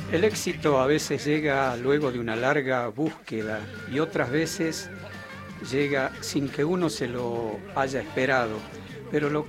El éxito a veces llega luego de una larga búsqueda y otras veces llega sin que uno se lo haya esperado. Pero lo